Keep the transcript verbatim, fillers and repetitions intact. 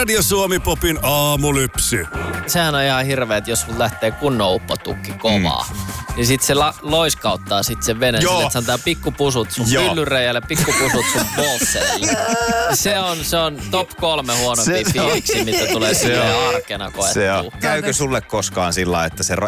Radio Suomi Popin aamulypsy. Sehän on ihan hirveä, että jos sun lähtee kunnon uppotukki kovaa, mm. niin sit se la- loiskauttaa sit sen veneen sille, että se antaa pikkupusut sun pyllyreijälle, pikkupusut sun bolseille. Se on, se on top kolme huonompia fiiliksi, mitä tulee silleen arkena koettua. Käykö sulle koskaan sillä, että se